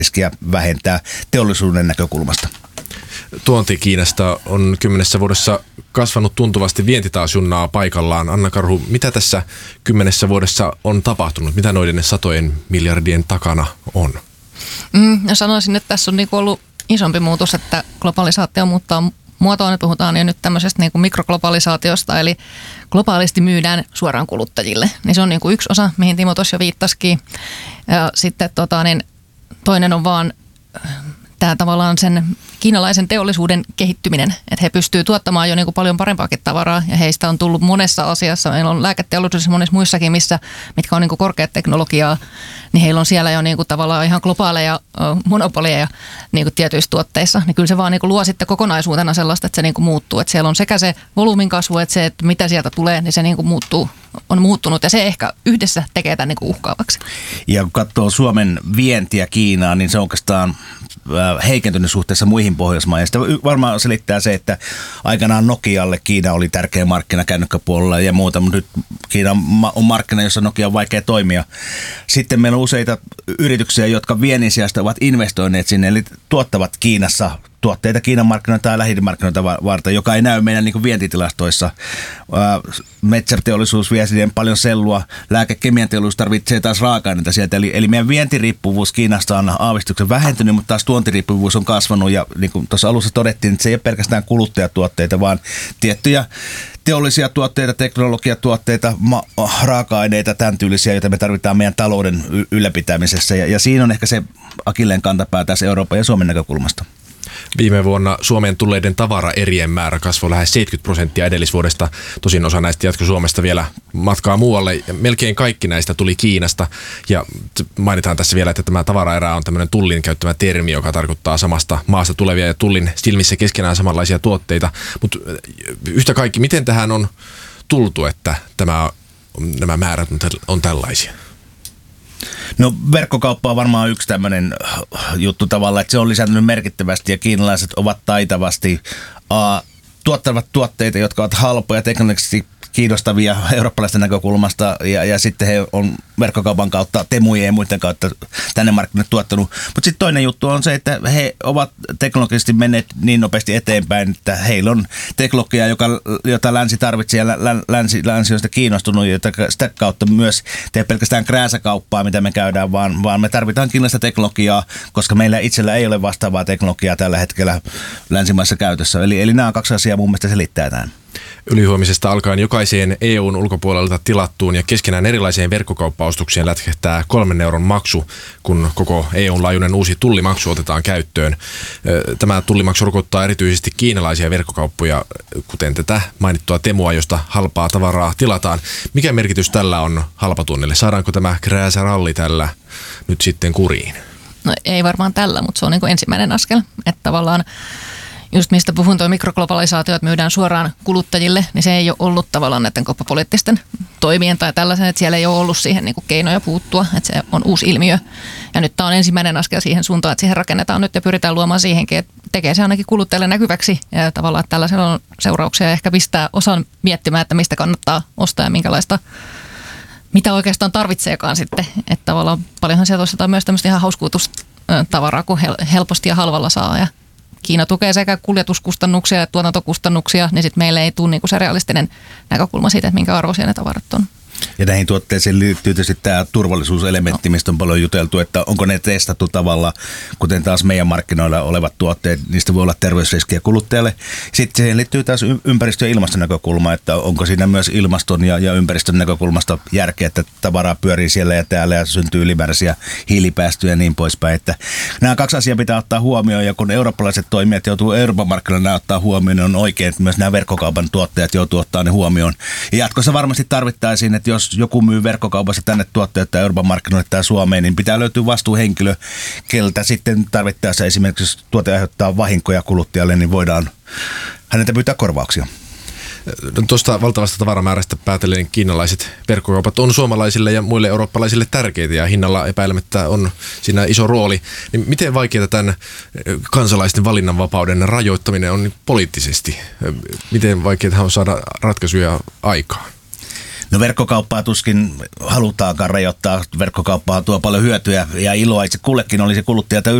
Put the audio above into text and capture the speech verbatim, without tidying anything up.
riskiä vähentää teollisuuden näkökulmasta. Tuonti Kiinasta on kymmenessä vuodessa kasvanut tuntuvasti, vienti taas junnaa paikallaan. Anna Karhu, mitä tässä kymmenessä vuodessa on tapahtunut? Mitä noiden satojen miljardien takana on? Mm, ja sanoisin, että tässä on niinku ollut isompi muutos, että globalisaatio muuttaa muotoon. Puhutaan jo nyt tämmöisestä niinku mikroglobalisaatiosta, eli globaalisti myydään suoraan kuluttajille. Niin se on niinku yksi osa, mihin Timo tuossa jo viittasikin. Ja sitten tota, niin toinen on vaan tämä tavallaan sen kiinalaisen teollisuuden kehittyminen, että he pystyvät tuottamaan jo niin kuin paljon parempaakin tavaraa ja heistä on tullut monessa asiassa. Meillä on lääketeollisuudessa monessa muissakin, missä, mitkä on niin kuin korkeateknologiaa, niin heillä on siellä jo niin kuin tavallaan ihan globaaleja monopoleja niin kuin tietyissä tuotteissa. Niin kyllä se vaan niin kuin luo sitten kokonaisuutena sellaista, että se niin kuin muuttuu. Että siellä on sekä se volyymin kasvu, että se, että mitä sieltä tulee, niin se niin kuin muuttuu, on muuttunut ja se ehkä yhdessä tekee tämän niin kuin uhkaavaksi. Ja kun katsoo Suomen vientiä Kiinaan, niin se on oikeastaan heikentynyt suhteessa muihin Pohjoismaihin. Sitä varmaan selittää se, että aikanaan Nokialle Kiina oli tärkeä markkina kännykkäpuolella ja muuta, mutta nyt Kiina on markkina, jossa Nokia on vaikea toimia. Sitten meillä on useita yrityksiä, jotka viennin sijasta ovat investoineet sinne, eli tuottavat Kiinassa tuotteita Kiinan markkinoita tai lähimarkkinoita varten, joka ei näy meidän niin kuin vientitilastoissa. Metsäteollisuus vie siihen paljon sellua, lääkekemian teollisuus tarvitsee taas raaka-aineita sieltä. Eli, eli meidän vientiriippuvuus Kiinasta on aavistuksen vähentynyt, mutta taas tuontiriippuvuus on kasvanut. Ja niin kuin tuossa alussa todettiin, että se ei ole pelkästään kuluttajatuotteita, vaan tiettyjä teollisia tuotteita, teknologiatuotteita, ma- raaka-aineita, tämän tyylisiä, joita me tarvitaan meidän talouden ylläpitämisessä. Ja, ja siinä on ehkä se akilleen kantapää tässä Euroopan ja Suomen näkökulmasta. Viime vuonna Suomeen tulleiden tavaraerien määrä kasvoi lähes seitsemänkymmentä prosenttia edellisvuodesta. Tosin osa näistä jatkoi Suomesta vielä matkaa muualle. Melkein kaikki näistä tuli Kiinasta. Ja mainitaan tässä vielä, että tämä tavaraerä on tämmöinen tullin käyttämä termi, joka tarkoittaa samasta maasta tulevia ja tullin silmissä keskenään samanlaisia tuotteita. Mutta yhtä kaikki, miten tähän on tultu, että tämä, nämä määrät on tällaisia? No verkkokauppa on varmaan yksi tämmöinen juttu tavallaan, että se on lisännyt merkittävästi ja kiinalaiset ovat taitavasti uh, tuottavat tuotteita, jotka ovat halpoja, teknologisesti kiinnostavia eurooppalaisten näkökulmasta ja, ja sitten he on verkkokaupan kautta, Temujen ja muiden kautta tänne markkinoille tuottanut. Mutta sitten toinen juttu on se, että he ovat teknologisesti menneet niin nopeasti eteenpäin, että heillä on teknologiaa, joka, jota länsi tarvitsee ja länsi, länsi on sitä kiinnostunut, jota sitä kautta myös tee pelkästään krääsäkauppaa, mitä me käydään, vaan, vaan me tarvitaan kiinalaista teknologiaa, koska meillä itsellä ei ole vastaavaa teknologiaa tällä hetkellä länsimaissa käytössä. Eli, eli nämä on kaksi asiaa mun mielestä selittää tämän. Ylihuomisesta alkaen jokaiseen E U:n ulkopuolelta tilattuun ja keskenään erilaiseen verkkokauppaostukseen lätkähtää kolmen euron maksu, kun koko E U:n laajuinen uusi tullimaksu otetaan käyttöön. Tämä tullimaksu rokottaa erityisesti kiinalaisia verkkokauppoja, kuten tätä mainittua Temua, josta halpaa tavaraa tilataan. Mikä merkitys tällä on halpatuonnille? Saadaanko tämä krääsäralli tällä nyt sitten kuriin? No ei varmaan tällä, mutta se on niin kuin ensimmäinen askel, että tavallaan just mistä puhun, tuo mikroglobalisaatio, että myydään suoraan kuluttajille, niin se ei ole ollut tavallaan näiden kauppapoliittisten toimien tai tällaisen, että siellä ei ole ollut siihen niin kuin keinoja puuttua, että se on uusi ilmiö. Ja nyt tämä on ensimmäinen askel siihen suuntaan, että siihen rakennetaan nyt ja pyritään luomaan siihenkin, että tekee se ainakin kuluttajalle näkyväksi ja tavallaan, että tällaisella on seurauksia ja ehkä pistää osan miettimään, että mistä kannattaa ostaa ja minkälaista, mitä oikeastaan tarvitseekaan sitten. Että tavallaan paljonhan sieltä ostetaan myös tämmöistä ihan hauskuutustavaraa, kun helposti ja halvalla saa ja Kiina tukee sekä kuljetuskustannuksia että tuotantokustannuksia, niin sitten meille ei tule niinku se realistinen näkökulma siitä, että minkä arvoisia ne tavarat on. Ja näihin tuotteisiin liittyy tietysti tämä turvallisuuselementti, no. mistä on paljon juteltu, että onko ne testattu tavalla, kuten taas meidän markkinoilla olevat tuotteet, niistä voi olla terveysriskiä kuluttajalle. Sitten siihen liittyy taas ympäristö- ja ilmastonäkökulma, että onko siinä myös ilmaston ja, ja ympäristön näkökulmasta järkeä, että tavaraa pyörii siellä ja täällä ja syntyy ylimääräisiä hiilipäästöjä ja niin poispäin. Että nämä kaksi asiaa pitää ottaa huomioon ja kun eurooppalaiset toimijat joutuu Euroopan markkinoilla ottaa huomioon, niin on oikein, että myös nämä verkkokaupan tuottajat joutuu ottaa ne huomioon. Ja jatkossa varmasti tarvittaisiin, että jos joku myy verkkokaupassa tänne tuotteita Euroopan markkinoille tai Suomeen, niin pitää löytyä vastuuhenkilö, keltä sitten tarvittaessa esimerkiksi, jos tuote aiheuttaa vahinkoja kuluttajalle, niin voidaan häneltä pyytää korvauksia. Tuosta valtavasta tavaramäärästä päätellen kiinalaiset verkkokaupat on suomalaisille ja muille eurooppalaisille tärkeitä ja hinnalla epäilemättä on siinä iso rooli. Niin miten vaikeaa tämän kansalaisten valinnanvapauden rajoittaminen on poliittisesti? Miten vaikeaa on saada ratkaisuja aikaan? No verkkokauppaa tuskin halutaankaan rajoittaa. Verkkokauppaa tuo paljon hyötyä ja iloa itse kullekin, oli se kuluttajata